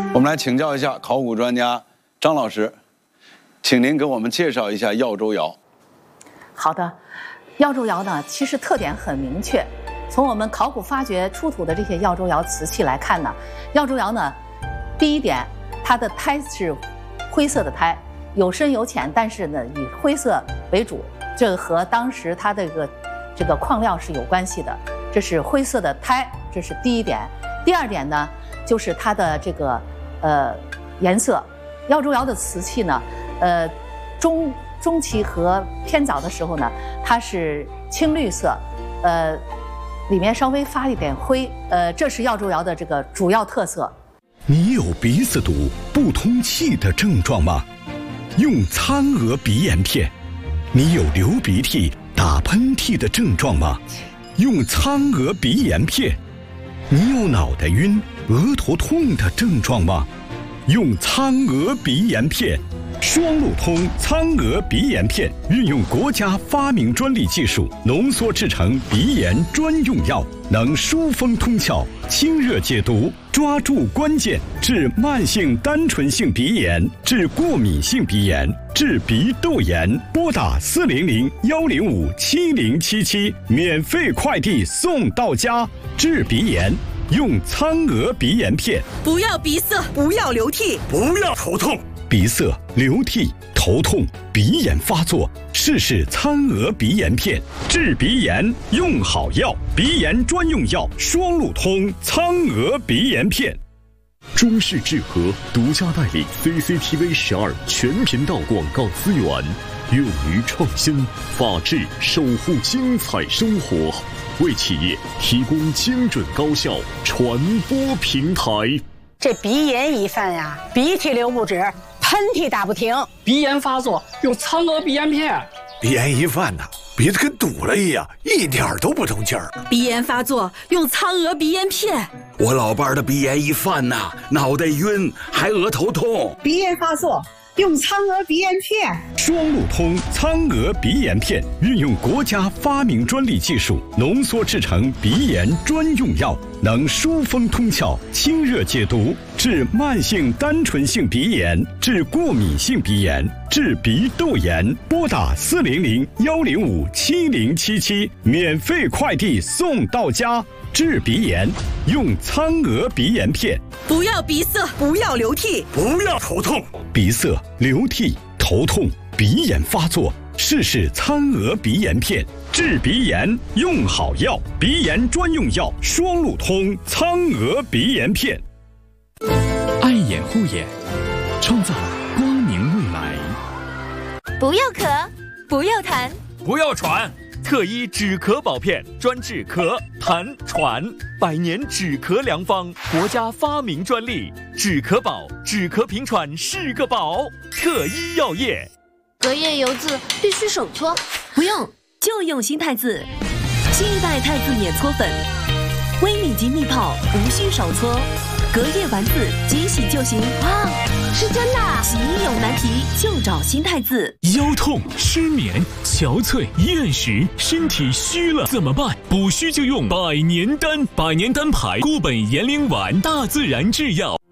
我们来请教一下考古专家张老师，请您给我们介绍一下耀州窑。 好的，耀州窑呢，其实特点很明确。从我们考古发掘出土的这些耀州窑瓷器来看呢，耀州窑呢，第一点，它的胎是灰色的胎，有深有浅，但是呢以灰色为主，这个和当时它的这个矿料是有关系的。这是灰色的胎，这是第一点。第二点呢，就是它的这个颜色。耀州窑的瓷器呢，中期和偏早的时候呢，它是青绿色，里面稍微发一点灰，这是耀州窑的这个主要特色。 你有鼻子堵、不通气的症状吗？用苍鹅鼻炎片。你有流鼻涕、打喷嚏的症状吗？用苍鹅鼻炎片。你有脑袋晕、额头痛的症状吗？用苍鹅鼻炎片。双路通苍鹅鼻炎片运用国家发明专利技术浓缩制成鼻炎专用药，能疏风通窍、清热解毒，抓住关键，治慢性单纯性鼻炎，治过敏性鼻炎，治鼻窦炎。拨打400-105-7077，免费快递送到家。治鼻炎用苍鹅鼻炎片。 不要鼻塞，不要流涕， 不要头痛。鼻塞、流涕、头痛、鼻炎发作，试试苍鹅鼻炎片，治鼻炎用好药，鼻炎专用药，双路通苍鹅鼻炎片。 中视智和独家代理 CCTV 12全频道广告资源，勇于创新，法治守护精彩生活，为企业提供精准高效传播平台。 这鼻炎一犯呀，鼻涕流不止，喷嚏打不停， 鼻炎发作用苍鹅鼻炎片。 鼻炎一犯呢，鼻子跟堵了一样，一点都不通气儿。 鼻炎发作用苍鹅鼻炎片。 我老伴儿的鼻炎一犯呐，脑袋晕，还额头痛。 鼻炎发作用苍鹅鼻炎片。 双路通苍鹅鼻炎片运用国家发明专利技术浓缩制成鼻炎专用药，能疏风通窍、清热解毒，治慢性单纯性鼻炎，治过敏性鼻炎，治鼻窦炎。拨打400-105-7077，免费快递送到家。治鼻炎用苍鹅鼻炎片。 不要鼻塞，不要流涕， 不要头痛。鼻塞、流涕、头痛、鼻炎发作，试试苍鹅鼻炎片，治鼻炎用好药，鼻炎专用药，双路通苍鹅鼻炎片。 爱眼护眼，创造光明未来。 不要咳，不要痰， 不要喘。特一止咳宝片，专治咳、痰、喘，100年止咳良方，国家发明专利。止咳宝，止咳平喘是个宝。特一药业。 隔夜油渍必须手搓， 不用，就用新太子。新一代太子免搓粉，微米级密泡，无需手搓。隔夜丸子即洗就行。 哇，是真的！ 洗衣有难题就找新太子。 腰痛、失眠、憔悴、厌食，身体虚了怎么办？补虚就用百年丹，百年丹牌固本延龄丸，大自然制药。